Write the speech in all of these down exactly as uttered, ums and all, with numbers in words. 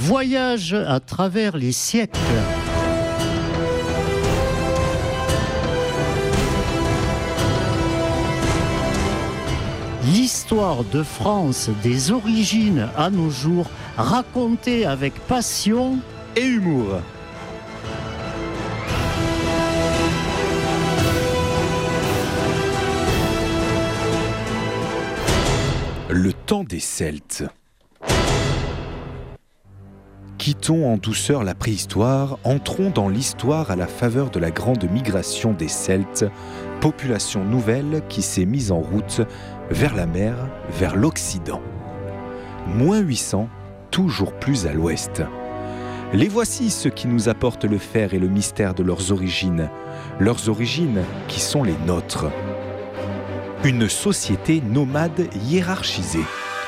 Voyage à travers les siècles. L'histoire de France des origines à nos jours, racontée avec passion et humour. Le temps des Celtes. Quittons en douceur la préhistoire, entrons dans l'histoire à la faveur de la grande migration des Celtes, population nouvelle qui s'est mise en route vers la mer, vers l'Occident. Moins huit cents, toujours plus à l'ouest. Les voici ceux qui nous apportent le fer et le mystère de leurs origines, leurs origines qui sont les nôtres. Une société nomade hiérarchisée.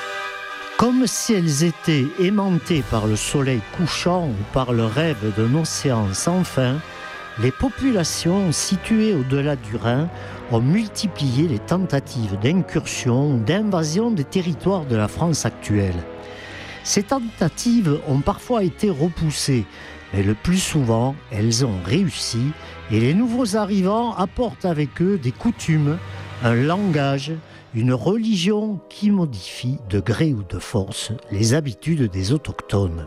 Comme si elles étaient aimantées par le soleil couchant ou par le rêve d'un océan sans fin, les populations situées au-delà du Rhin ont multiplié les tentatives d'incursion ou d'invasion des territoires de la France actuelle. Ces tentatives ont parfois été repoussées, mais le plus souvent, elles ont réussi et les nouveaux arrivants apportent avec eux des coutumes, un langage, une religion qui modifie de gré ou de force les habitudes des autochtones.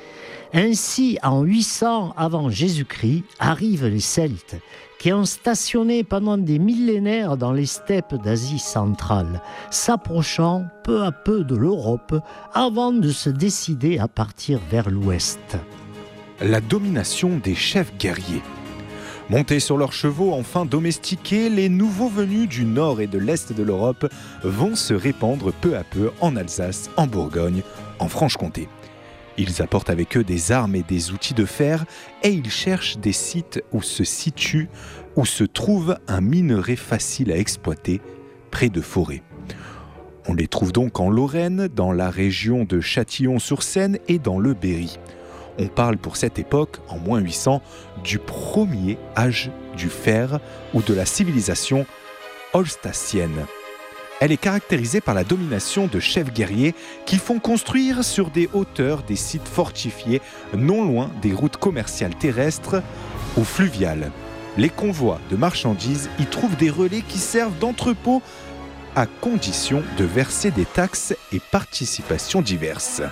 Ainsi, en huit cents avant Jésus-Christ, arrivent les Celtes, qui ont stationné pendant des millénaires dans les steppes d'Asie centrale, s'approchant peu à peu de l'Europe avant de se décider à partir vers l'ouest. La domination des chefs guerriers. Montés sur leurs chevaux enfin domestiqués, les nouveaux venus du nord et de l'est de l'Europe vont se répandre peu à peu en Alsace, en Bourgogne, en Franche-Comté. Ils apportent avec eux des armes et des outils de fer et ils cherchent des sites où se situe, où se trouve un minerai facile à exploiter, près de forêts. On les trouve donc en Lorraine, dans la région de Châtillon-sur-Seine et dans le Berry. On parle pour cette époque, en moins huit cents, du premier âge du fer ou de la civilisation holstacienne. Elle est caractérisée par la domination de chefs guerriers qui font construire sur des hauteurs des sites fortifiés non loin des routes commerciales terrestres ou fluviales. Les convois de marchandises y trouvent des relais qui servent d'entrepôt à condition de verser des taxes et participations diverses.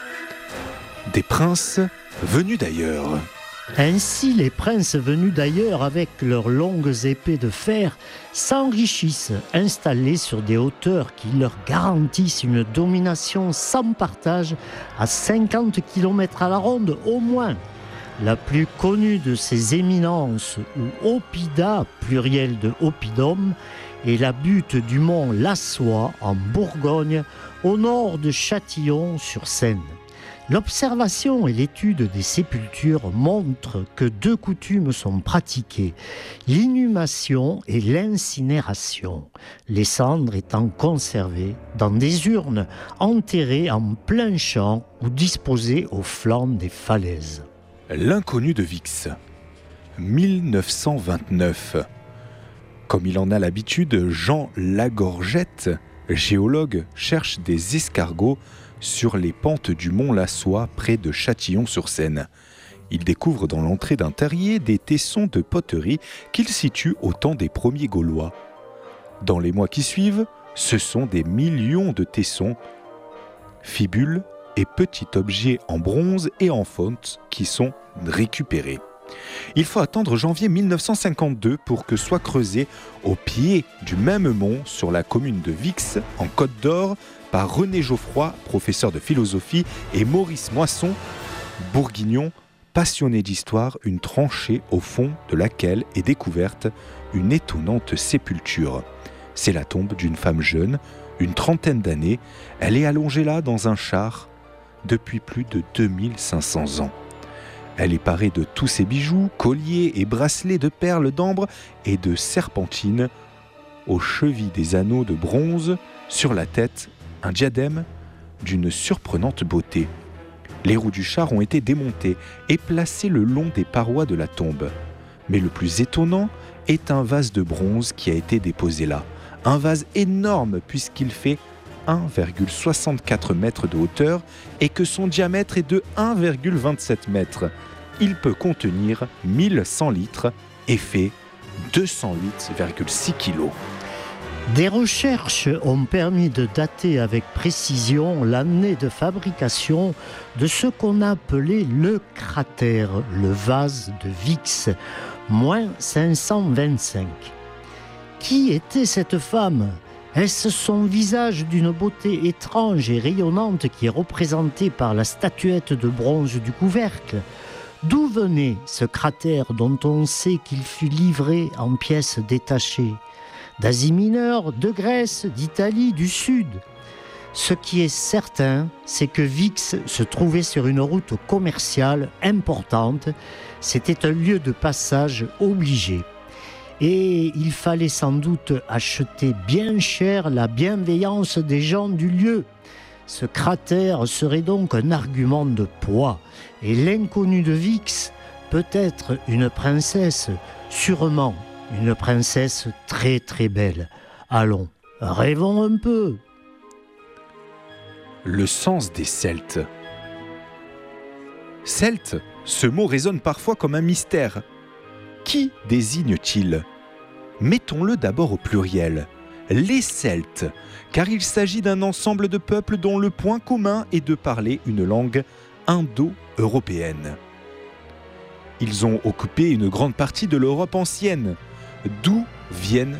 Des princes venus d'ailleurs. Ainsi, les princes venus d'ailleurs avec leurs longues épées de fer s'enrichissent, installés sur des hauteurs qui leur garantissent une domination sans partage à cinquante kilomètres à la ronde au moins. La plus connue de ces éminences, ou oppida, pluriel de oppidum, est la butte du mont Lassois en Bourgogne, au nord de Châtillon-sur-Seine. L'observation et l'étude des sépultures montrent que deux coutumes sont pratiquées, l'inhumation et l'incinération, les cendres étant conservées dans des urnes enterrées en plein champ ou disposées au flanc des falaises. L'inconnu de Vix, mille neuf cent vingt-neuf. Comme il en a l'habitude, Jean Lagorgette, géologue, cherche des escargots sur les pentes du mont Lassois près de Châtillon-sur-Seine. Il découvre dans l'entrée d'un terrier des tessons de poterie qu'il situe au temps des premiers Gaulois. Dans les mois qui suivent, ce sont des millions de tessons, fibules et petits objets en bronze et en fonte qui sont récupérés. Il faut attendre janvier mille neuf cent cinquante-deux pour que soit creusé au pied du même mont sur la commune de Vix, en Côte d'Or, par René Geoffroy, professeur de philosophie, et Maurice Moisson, bourguignon, passionné d'histoire, une tranchée au fond de laquelle est découverte une étonnante sépulture. C'est la tombe d'une femme jeune, une trentaine d'années. Elle est allongée là dans un char depuis plus de deux mille cinq cents ans. Elle est parée de tous ses bijoux, colliers et bracelets de perles d'ambre et de serpentines, aux chevilles des anneaux de bronze, sur la tête, un diadème d'une surprenante beauté. Les roues du char ont été démontées et placées le long des parois de la tombe. Mais le plus étonnant est un vase de bronze qui a été déposé là. Un vase énorme puisqu'il fait un virgule soixante-quatre mètres de hauteur et que son diamètre est de un virgule vingt-sept mètres. Il peut contenir mille cent litres et fait deux cent huit virgule six kilos. Des recherches ont permis de dater avec précision l'année de fabrication de ce qu'on a appelé le cratère, le vase de Vix, moins cinq cent vingt-cinq. Qui était cette femme ? Est-ce son visage d'une beauté étrange et rayonnante qui est représenté par la statuette de bronze du couvercle ? D'où venait ce cratère dont on sait qu'il fut livré en pièces détachées ? D'Asie mineure, de Grèce, d'Italie, du Sud. Ce qui est certain, c'est que Vix se trouvait sur une route commerciale importante. C'était un lieu de passage obligé. Et il fallait sans doute acheter bien cher la bienveillance des gens du lieu. Ce cratère serait donc un argument de poids. Et l'inconnu de Vix, peut-être une princesse, sûrement une princesse très très belle. Allons, rêvons un peu. Le sens des Celtes. Celte, ce mot résonne parfois comme un mystère. Qui désigne-t-il ? Mettons-le d'abord au pluriel. Les Celtes, car il s'agit d'un ensemble de peuples dont le point commun est de parler une langue indo-européenne. Ils ont occupé une grande partie de l'Europe ancienne. D'où viennent-ils ?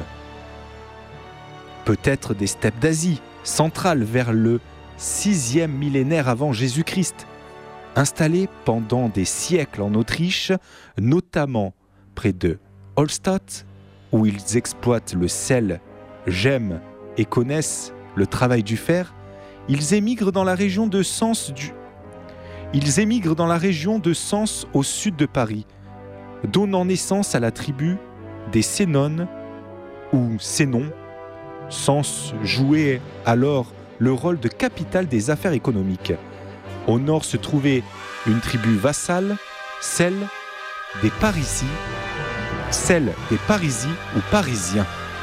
Peut-être des steppes d'Asie centrale vers le sixième millénaire avant Jésus-Christ. Installés pendant des siècles en Autriche, notamment près de Holstadt, où ils exploitent le sel, gemme et connaissent le travail du fer, ils émigrent dans la région de Sens du... Ils émigrent dans la région de Sens au sud de Paris, donnant naissance à la tribu des Sénones ou Sénons. Sens jouait alors le rôle de capitale des affaires économiques. Au nord se trouvait une tribu vassale, celle des Parisis, celle des Parisis ou Parisiens.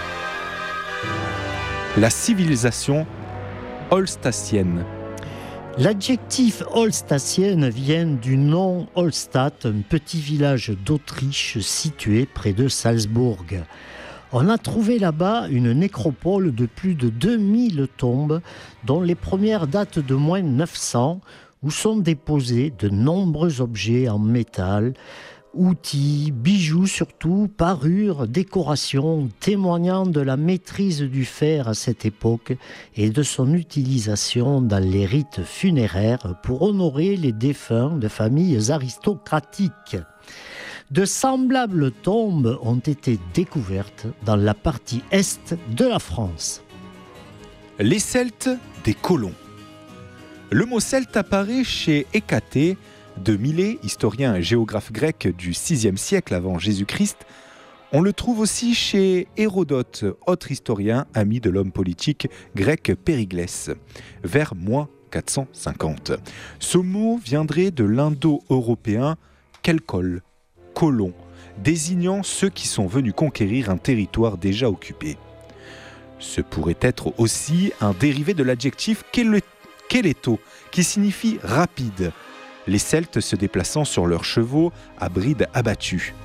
La civilisation holstatienne. L'adjectif holstatienne vient du nom Holstadt, un petit village d'Autriche situé près de Salzbourg. On a trouvé là-bas une nécropole de plus de deux mille tombes, dont les premières datent de moins neuf cents, où sont déposés de nombreux objets en métal, outils, bijoux surtout, parures, décorations, témoignant de la maîtrise du fer à cette époque et de son utilisation dans les rites funéraires pour honorer les défunts de familles aristocratiques. De semblables tombes ont été découvertes dans la partie est de la France. Les Celtes des colons. Le mot celte apparaît chez Hécatée de Milet, historien et géographe grec du sixième siècle avant Jésus-Christ. On le trouve aussi chez Hérodote, autre historien, ami de l'homme politique grec Périglès, vers moins quatre cent cinquante. Ce mot viendrait de l'indo-européen kelkol, colon, désignant ceux qui sont venus conquérir un territoire déjà occupé. Ce pourrait être aussi un dérivé de l'adjectif kéléto, qui signifie rapide, les Celtes se déplaçant sur leurs chevaux à bride abattue.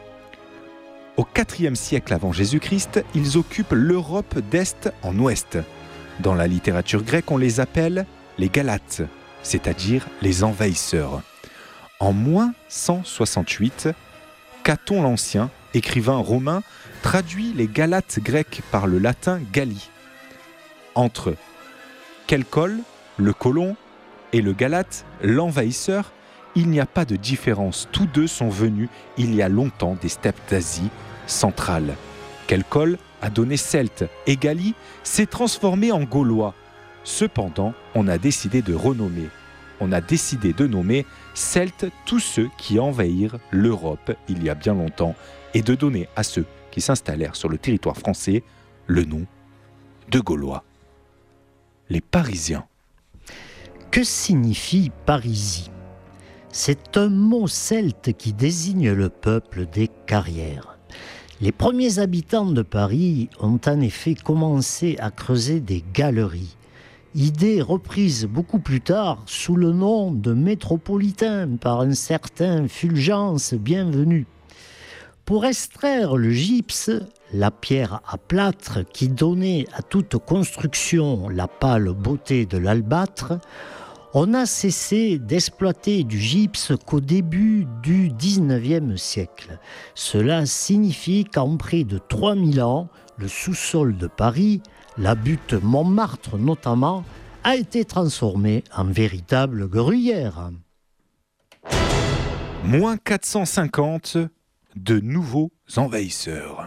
Au quatrième siècle avant Jésus-Christ, ils occupent l'Europe d'Est en Ouest. Dans la littérature grecque, on les appelle les Galates, c'est-à-dire les envahisseurs. En moins cent soixante-huit, Caton l'Ancien, écrivain romain, traduit les Galates grecs par le latin Galli. Entre kelkol, le colon, et le Galate, l'envahisseur, il n'y a pas de différence. Tous deux sont venus il y a longtemps des steppes d'Asie centrale. Kelkol a donné celte et Galli s'est transformé en gaulois. Cependant, on a décidé de renommer. On a décidé de nommer Celtes tous ceux qui envahirent l'Europe il y a bien longtemps et de donner à ceux qui s'installèrent sur le territoire français le nom de Gaulois. Les Parisiens. Que signifie Parisie ? C'est un mot celte qui désigne le peuple des carrières. Les premiers habitants de Paris ont en effet commencé à creuser des galeries. Idée reprise beaucoup plus tard sous le nom de métropolitain par un certain Fulgence Bienvenu. Pour extraire le gypse, la pierre à plâtre qui donnait à toute construction la pâle beauté de l'albâtre, on n'a cessé d'exploiter du gypse qu'au début du dix-neuvième siècle. Cela signifie qu'en près de trois mille ans, le sous-sol de Paris, la butte Montmartre notamment, a été transformé en véritable gruyère. Moins quatre cent cinquante, de nouveaux envahisseurs.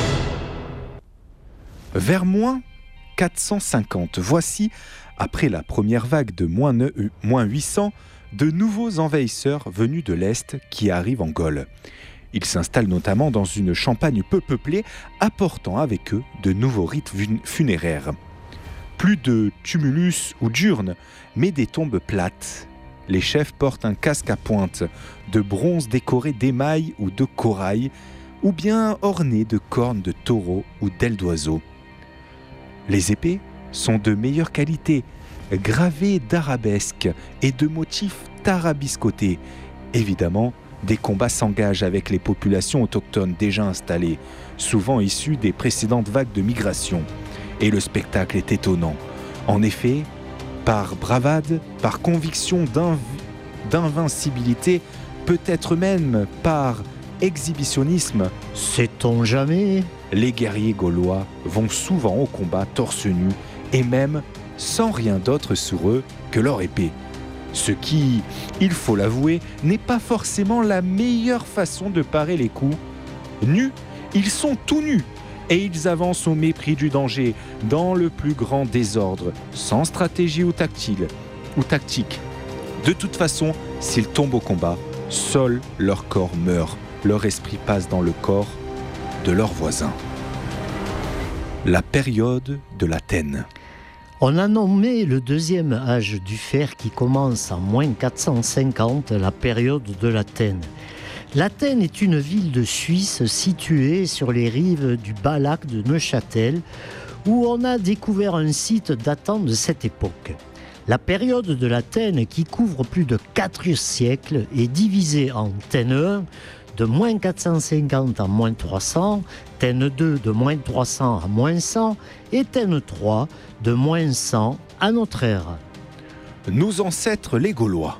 Vers moins quatre cent cinquante, voici, après la première vague de moins huit cents, de nouveaux envahisseurs venus de l'Est qui arrivent en Gaule. Ils s'installent notamment dans une Champagne peu peuplée, apportant avec eux de nouveaux rites funéraires. Plus de tumulus ou d'urnes, mais des tombes plates. Les chefs portent un casque à pointe, de bronze décoré d'émail ou de corail, ou bien orné de cornes de taureau ou d'ailes d'oiseau. Les épées sont de meilleure qualité, gravées d'arabesques et de motifs tarabiscotés. Évidemment, des combats s'engagent avec les populations autochtones déjà installées, souvent issues des précédentes vagues de migration. Et le spectacle est étonnant. En effet, par bravade, par conviction d'inv- d'invincibilité, peut-être même par exhibitionnisme, sait-on jamais, les guerriers gaulois vont souvent au combat torse nu et même sans rien d'autre sur eux que leur épée. Ce qui, il faut l'avouer, n'est pas forcément la meilleure façon de parer les coups. Nus, ils sont tout nus et ils avancent au mépris du danger, dans le plus grand désordre, sans stratégie ou tactile, ou tactique. De toute façon, s'ils tombent au combat, seul leur corps meurt, leur esprit passe dans le corps de leurs voisins. La période de l'Athènes. On a nommé le deuxième âge du fer qui commence en moins quatre cent cinquante, la période de l'Athènes. L'Athènes est une ville de Suisse située sur les rives du bas lac de Neuchâtel, où on a découvert un site datant de cette époque. La période de l'Athènes, qui couvre plus de quatre siècles, est divisée en Thènes un, de moins quatre cent cinquante à moins trois cents, Thènes deux de moins trois cents à moins cent et Thènes trois de moins cent à notre ère. Nos ancêtres les Gaulois.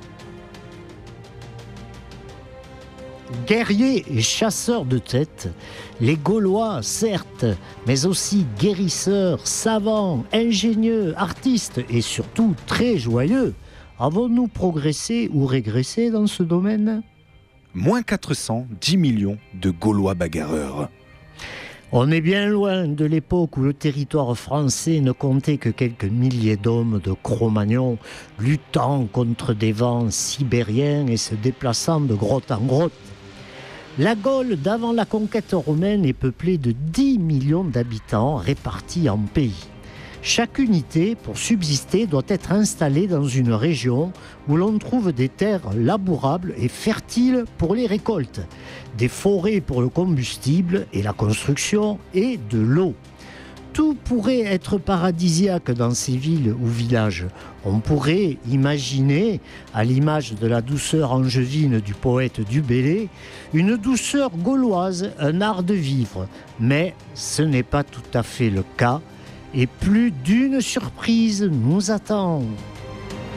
Guerriers et chasseurs de têtes, les Gaulois, certes, mais aussi guérisseurs, savants, ingénieux, artistes et surtout très joyeux. Avons-nous progressé ou régressé dans ce domaine ? Moins quatre cent dix millions de Gaulois bagarreurs. On est bien loin de l'époque où le territoire français ne comptait que quelques milliers d'hommes de Cro-Magnon, luttant contre des vents sibériens et se déplaçant de grotte en grotte. La Gaule d'avant la conquête romaine est peuplée de dix millions d'habitants répartis en pays. Chaque unité, pour subsister, doit être installée dans une région où l'on trouve des terres labourables et fertiles pour les récoltes, des forêts pour le combustible et la construction et de l'eau. Tout pourrait être paradisiaque dans ces villes ou villages. On pourrait imaginer, à l'image de la douceur angevine du poète Du Bellay, une douceur gauloise, un art de vivre. Mais ce n'est pas tout à fait le cas. Et plus d'une surprise nous attend.